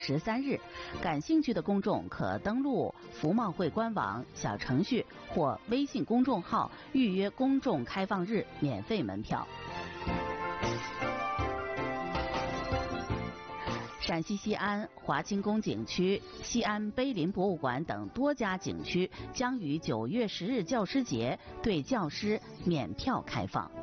13日，感兴趣的公众可登录服贸会官网、小程序或微信公众号预约公众开放日免费门票。陕西西安华清宫景区、西安碑林博物馆等多家景区将于9月10日教师节对教师免票开放。